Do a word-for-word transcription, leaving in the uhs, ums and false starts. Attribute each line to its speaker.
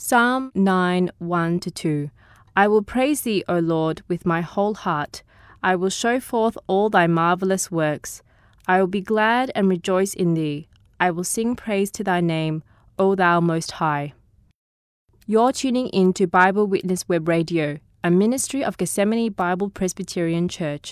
Speaker 1: Psalm nine, one to two. I will praise thee, O Lord, with my whole heart. I will show forth all thy marvelous works. I will be glad and rejoice in thee. I will sing praise to thy name, O thou Most High. You're tuning in to Bible Witness Web Radio, a ministry of Gethsemane Bible Presbyterian Church.